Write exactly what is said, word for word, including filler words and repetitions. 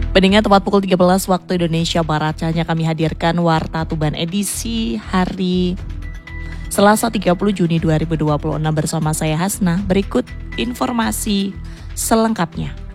Pendengar, tepat pukul tiga belas waktu Indonesia Barat, hanya kami hadirkan Warta Tuban edisi hari Selasa tiga puluh Juni dua ribu dua puluh enam bersama saya Hasna. Berikut informasi selengkapnya.